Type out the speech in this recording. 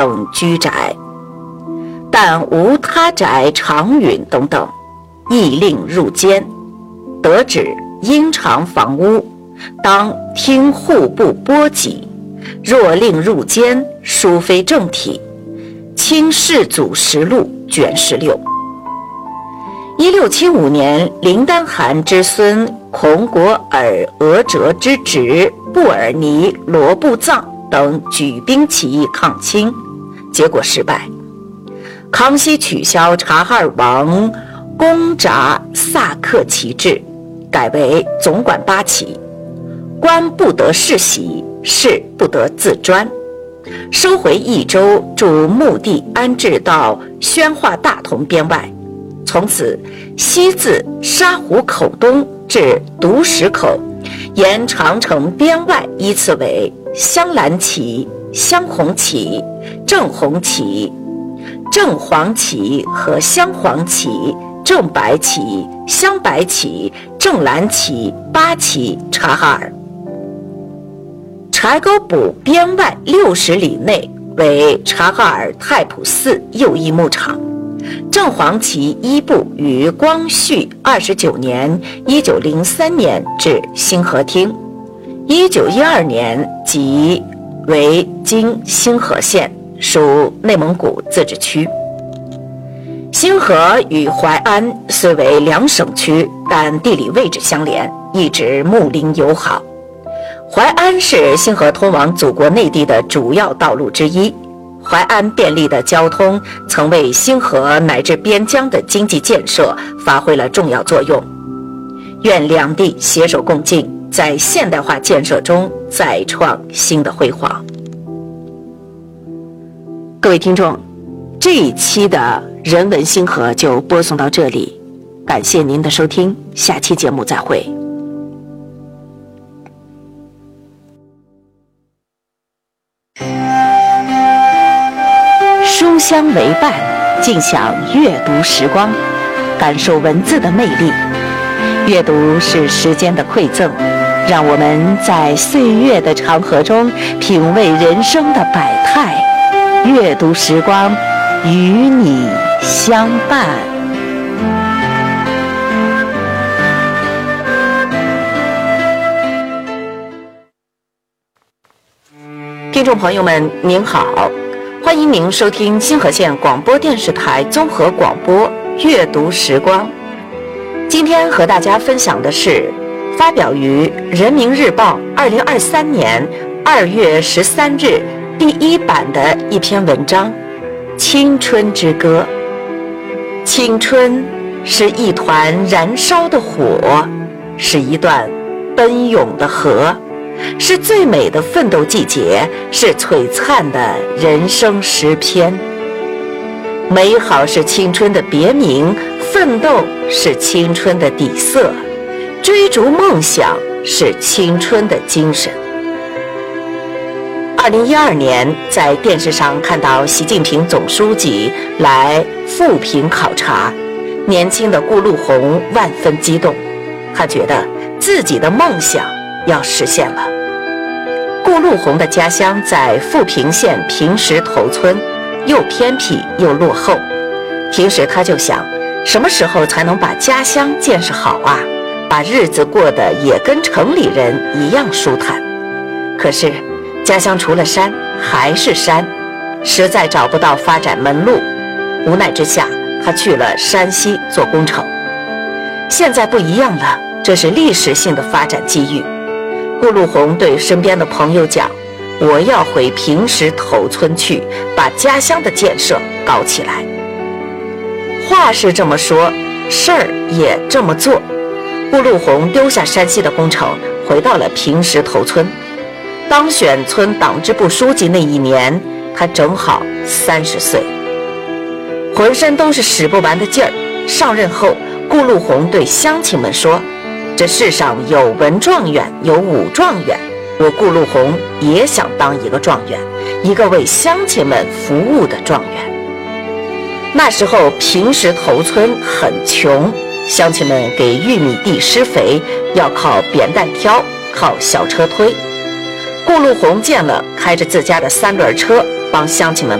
等居宅，但无他宅长允等等，亦令入监。得指因偿房屋，当听户部拨给，若令入监，殊非正体。清世祖实录卷16。1675年，林丹汗之孙孔果尔额哲之侄布尔尼罗布藏等举兵起义抗清，结果失败。康熙取消察哈尔王公札萨克旗制，改为总管八旗，官不得世袭，士不得自专，收回益州驻墓地安置到宣化大同边外。从此西自沙湖口东至独石口，沿长城边外依次为镶蓝旗、镶红旗、正红旗、正黄旗和镶黄旗、正白旗、镶白旗、正蓝旗、八旗察哈尔。柴沟堡边外60里内为察哈尔太普寺右翼牧场。正黄旗依部于光绪29年1903年至兴和厅，1912年即为今兴和县，属内蒙古自治区。兴和与淮安虽为两省区，但地理位置相连，一直睦邻友好。淮安是兴和通往祖国内地的主要道路之一，淮安便利的交通曾为兴和乃至边疆的经济建设发挥了重要作用。愿两地携手共进，在现代化建设中再创新的辉煌。 各位听众，这一期的人文兴和就播送到这里，感谢您的收听，下期节目再会。书香为伴，尽享阅读时光，感受文字的魅力。阅读是时间的馈赠，让我们在岁月的长河中品味人生的百态。阅读时光，与你相伴。 听众朋友们您好，欢迎您收听兴和县广播电视台综合广播阅读时光。今天和大家分享的是发表于《人民日报》2023年2月13日第1版的一篇文章《青春之歌》。青春是一团燃烧的火，是一段奔涌的河，是最美的奋斗季节，是璀璨的人生诗篇。美好是青春的别名，奋斗是青春的底色，追逐梦想是青春的精神。2012年，在电视上看到习近平总书记来富平考察，年轻的顾陆鸿万分激动，他觉得自己的梦想要实现了。顾陆鸿的家乡在富平县平石头村，又偏僻又落后。平时他就想，什么时候才能把家乡建设好啊？把日子过得也跟城里人一样舒坦。可是家乡除了山还是山，实在找不到发展门路。无奈之下，他去了山西做工程。现在不一样了，这是历史性的发展机遇。顾陆鸿对身边的朋友讲，我要回平石头村去，把家乡的建设搞起来。话是这么说，事儿也这么做。顾陆鸿丢下山西的工程，回到了平石头村。当选村党支部书记那一年，他正好30岁，浑身都是使不完的劲儿。上任后，顾陆鸿对乡亲们说，这世上有文状元，有武状元，我顾陆鸿也想当一个状元，一个为乡亲们服务的状元。那时候平石头村很穷，乡亲们给玉米地施肥要靠扁担挑，靠小车推。顾陆鸿见了，开着自家的3轮车帮乡亲们